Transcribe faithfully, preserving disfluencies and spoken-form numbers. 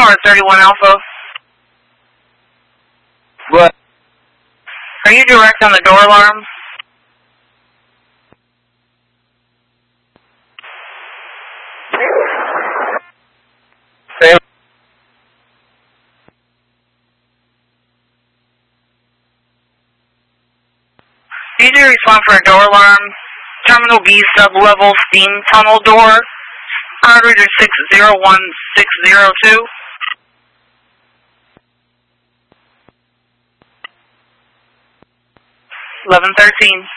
Tower thirty-one Alpha. What? Are you direct on the door alarm? Same. You do respond for a door alarm. Terminal B sub-level steam tunnel door. Operator six zero one six zero two. eleven thirteen.